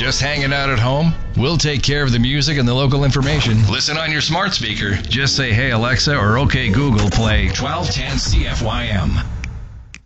Just hanging out at home? We'll take care of the music and the local information. Listen on your smart speaker. Just say, "Hey Alexa," or "Okay Google, play 1210 CFYM."